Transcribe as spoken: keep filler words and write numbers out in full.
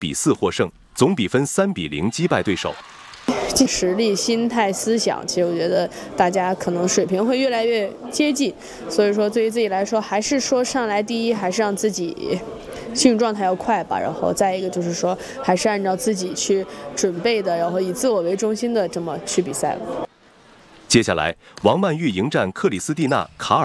比四获胜，总比分三比零击败对手。 实力、心态、思想，其实我觉得大家可能水平会越来越接近。所以说，对于自己来说，还是说上来第一，还是让自己心理状态要快吧。然后再一个就是说，还是按照自己去准备的，然后以自我为中心的这么去比赛了。 接下来，王曼玉迎战克里斯蒂娜·卡尔。